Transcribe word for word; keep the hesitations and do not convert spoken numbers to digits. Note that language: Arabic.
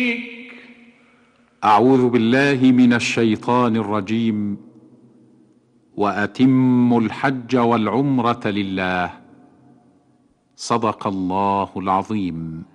أعوذ بالله من الشيطان الرجيم. وأتموا الحج والعمرة لله. صدق الله العظيم.